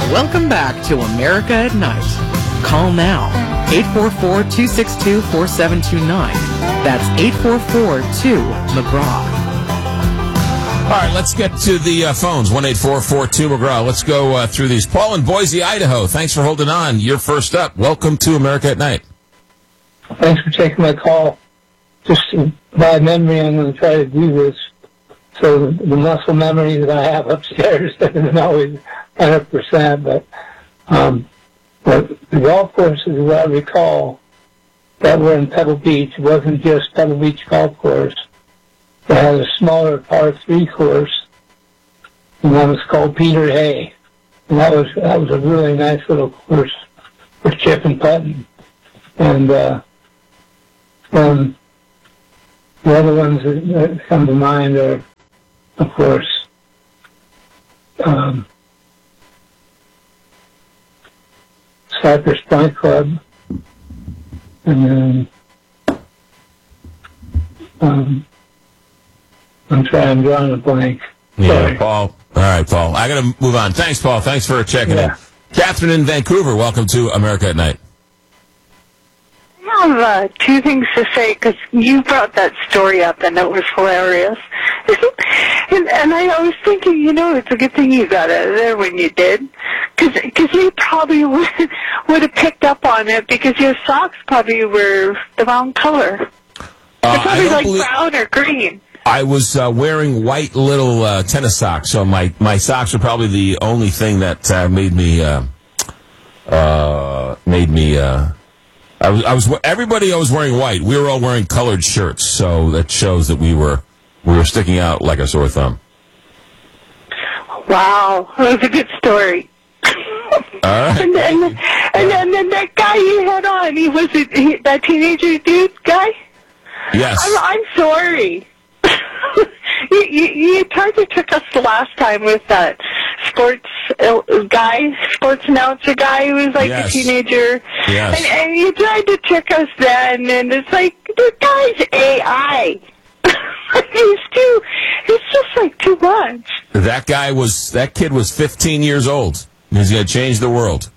Welcome back to America at Night. Call now, 844-262-4729. That's 844-2-McGraw. All right, let's get to the phones, 1-844-2-McGraw. Let's go through these. Paul in Boise, Idaho, thanks for holding on. You're first up. Welcome to America at Night. Thanks for taking my call. Just by memory, I'm going to try to do this. So the muscle memory that I have upstairs isn't always 100%, but the golf courses, as I recall, that were in Pebble Beach, it wasn't just Pebble Beach Golf Course. They had a smaller par 3 course, and that was called Peter Hay. And that was a really nice little course for chip and putting. And the other ones that come to mind are, of course, Cypress Point Club, and then I'm drawing a blank. Yeah, Paul. All right, Paul. I got to move on. Thanks, Paul. Thanks for checking in. Catherine in Vancouver, welcome to America at Night. I have two things to say, because you brought that story up, and it was hilarious. and I was thinking, it's a good thing you got out of there when you did, because you probably would have picked up on it, because your socks probably were the wrong color. They're probably like brown or green. I was wearing white little tennis socks, so my socks were probably the only thing that made me. Everybody was wearing white. We were all wearing colored shirts, so that shows that we were sticking out like a sore thumb. Wow, that was a good story. All right. And then that guy you had on, that teenager dude guy? Yes. I'm sorry. You tried to trick us the last time with that sports announcer guy who was like a teenager. Yes. And you tried to trick us then, and it's like, the guy's AI. It's just like too much. That kid was 15 years old. He's going to change the world.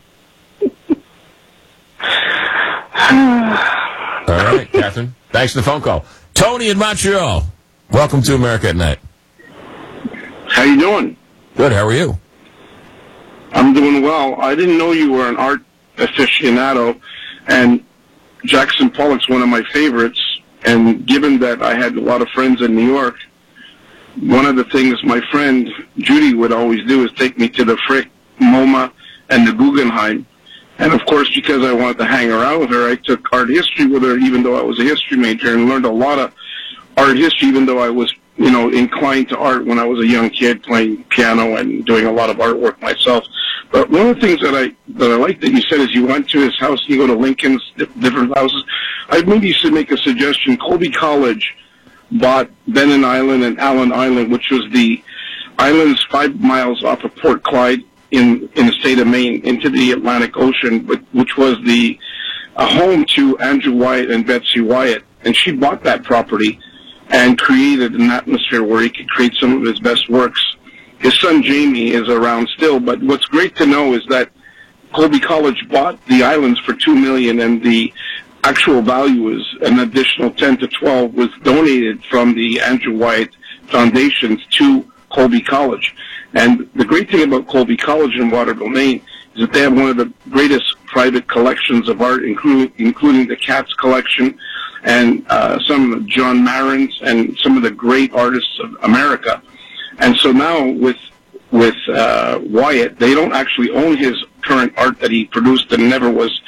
All right, Catherine. Thanks for the phone call. Tony in Montreal. Welcome to America at Night. How you doing? Good. How are you? I'm doing well. I didn't know you were an art aficionado, and Jackson Pollock's one of my favorites. And given that I had a lot of friends in New York, one of the things my friend Judy would always do is take me to the Frick, MoMA, and the Guggenheim. And of course, because I wanted to hang around with her, I took art history with her, even though I was a history major, and learned a lot of art history, even though I was, inclined to art when I was a young kid, playing piano and doing a lot of artwork myself. But one of the things that I like that you said is you went to his house and you go to Lincoln's different houses. Maybe you should make a suggestion. Colby College bought Benin Island and Allen Island, which was the islands 5 miles off of Port Clyde in the state of Maine into the Atlantic Ocean, which was a home to Andrew Wyatt and Betsy Wyatt. And she bought that property and created an atmosphere where he could create some of his best works. His son Jamie is around still, but what's great to know is that Colby College bought the islands for $2 million, and the actual value is an additional 10 to 12 was donated from the Andrew Wyatt Foundations to Colby College. And the great thing about Colby College in Waterville, Maine, is that they have one of the greatest private collections of art, including the Katz collection and some of John Marin's and some of the great artists of America. And so now with Wyatt, they don't actually own his current art that he produced and never was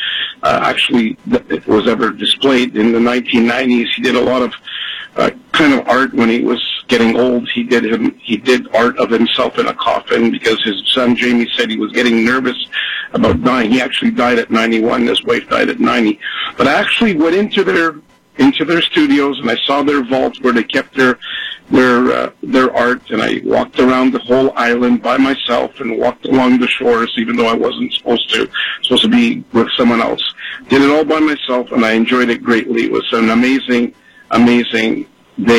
ever displayed. In the 1990s, he did a lot of kind of art when he was getting old. He did art of himself in a coffin because his son Jamie said he was getting nervous about dying. He actually died at 91. His wife died at 90. But I actually went into their studios and I saw their vaults where they kept their art, and I walked around the whole island by myself and walked along the shores, even though I wasn't supposed to be with someone else. Did it all by myself, and I enjoyed it greatly. It was an amazing day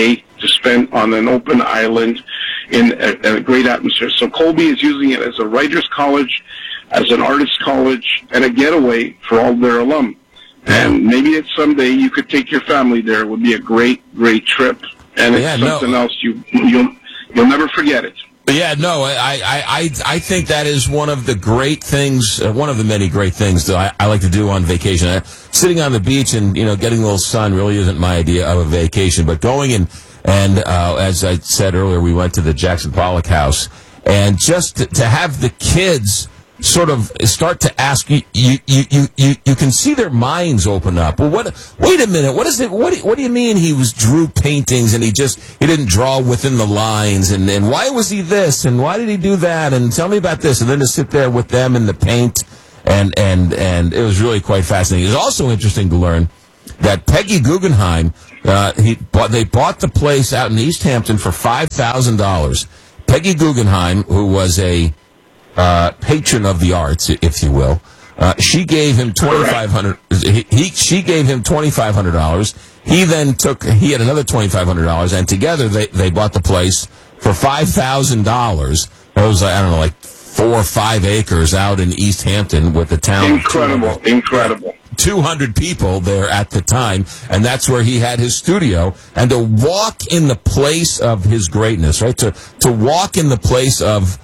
to spend on an open island in a great atmosphere. So Colby is using it as a writer's college, as an artist's college, and a getaway for all their alum. And maybe it's someday you could take your family there. It would be a great, great trip. And it's something else you'll never forget it. Yeah, no, I think that is one of the great things, one of the many great things that I like to do on vacation. Sitting on the beach and, getting a little sun really isn't my idea of a vacation, but going and as I said earlier, we went to the Jackson Pollock house, and just to have the kids sort of start to ask you can see their minds open up. Well, wait a minute, what is it? What do you mean he drew paintings and he didn't draw within the lines, and why was he this and why did he do that, and tell me about this, and then to sit there with them in the paint, and it was really quite fascinating. It was also interesting to learn that Peggy Guggenheim, they bought the place out in East Hampton for $5,000. Peggy Guggenheim, who was a patron of the arts, if you will, she gave him $2,500. She gave him $2,500. He had another $2,500, and together they bought the place for $5,000. It was like 4 or 5 acres out in East Hampton with the town. Incredible. 200 people there at the time, and that's where he had his studio. And to walk in the place of his greatness, right? To walk in the place of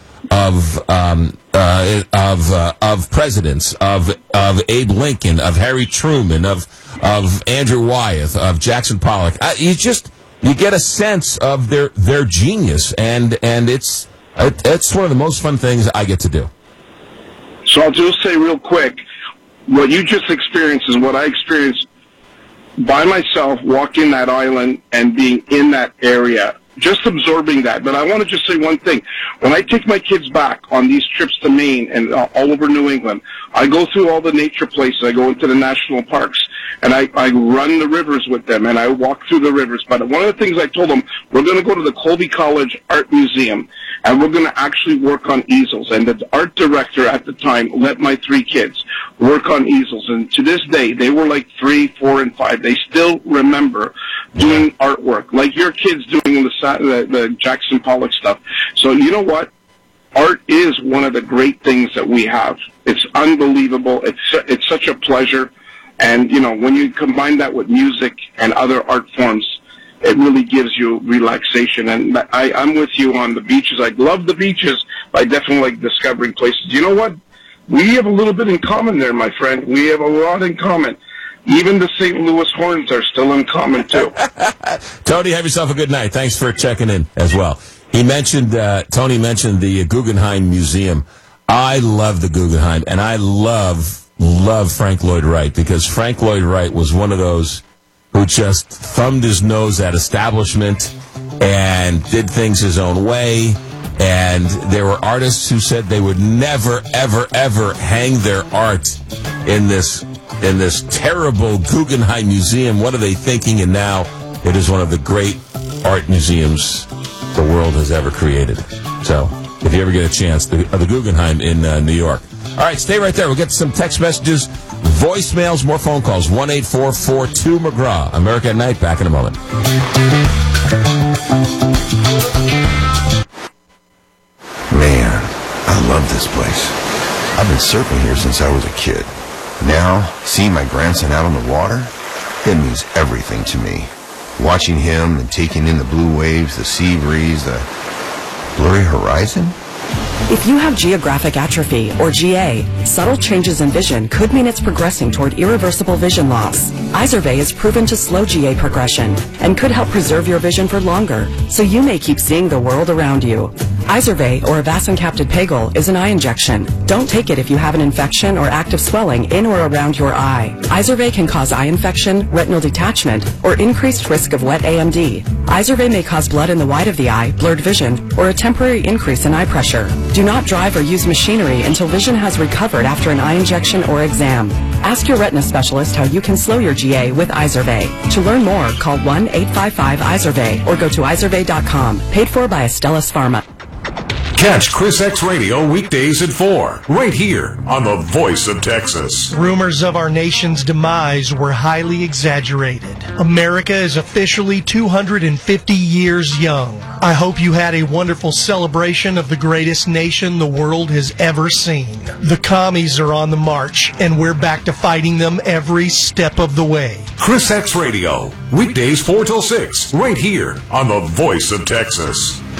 presidents, of Abe Lincoln, of Harry Truman, of Andrew Wyeth, of Jackson Pollock. You get a sense of their genius, and it's one of the most fun things I get to do. So I'll just say real quick, what you just experienced is what I experienced by myself, walking that island and being in that area, just absorbing that. But I want to just say one thing. When I take my kids back on these trips to Maine and all over New England, I go through all the nature places. I go into the national parks, and I run the rivers with them, and I walk through the rivers. But one of the things I told them, we're going to go to the Colby College Art Museum, and we're going to actually work on easels. And the art director at the time let my 3 kids work on easels. And to this day, they were like 3, 4, and 5. They still remember doing artwork, like your kids doing the Jackson Pollock stuff. So you know what? Art is one of the great things that we have. It's unbelievable. It's such a pleasure. And, when you combine that with music and other art forms, it really gives you relaxation. And I'm with you on the beaches. I love the beaches, but I definitely like discovering places. You know what? We have a little bit in common there, my friend. We have a lot in common. Even the St. Louis Horns are still in common, too. Tony, have yourself a good night. Thanks for checking in as well. Tony mentioned the Guggenheim Museum. I love the Guggenheim, and I love Frank Lloyd Wright, because Frank Lloyd Wright was one of those who just thumbed his nose at establishment and did things his own way. And there were artists who said they would never, ever, ever hang their art in this terrible Guggenheim Museum. What are they thinking? And now it is one of the great art museums the world has ever created. So if you ever get a chance, the Guggenheim in New York. All right, stay right there. We'll get some text messages, voicemails, more phone calls. 1-844-2-McGraw. America at Night. Back in a moment. Man, I love this place. I've been surfing here since I was a kid. Now, seeing my grandson out on the water, it means everything to me. Watching him and taking in the blue waves, the sea breeze, the blurry horizon. If you have geographic atrophy, or GA, subtle changes in vision could mean it's progressing toward irreversible vision loss. Izervay is proven to slow GA progression and could help preserve your vision for longer, so you may keep seeing the world around you. Izervay, or avacincaptad pegol, is an eye injection. Don't take it if you have an infection or active swelling in or around your eye. Izervay can cause eye infection, retinal detachment, or increased risk of wet AMD. Izervay may cause blood in the white of the eye, blurred vision, or a temporary increase in eye pressure. Do not drive or use machinery until vision has recovered after an eye injection or exam. Ask your retina specialist how you can slow your GA with Izervay. To learn more, call 1-855-IZERVAY or go to izervay.com. Paid for by Astellas Pharma. Catch Chris X Radio weekdays at 4, right here on the Voice of Texas. Rumors of our nation's demise were highly exaggerated. America is officially 250 years young. I hope you had a wonderful celebration of the greatest nation the world has ever seen. The commies are on the march, and we're back to fighting them every step of the way. Chris X Radio, weekdays 4 till 6, right here on the Voice of Texas.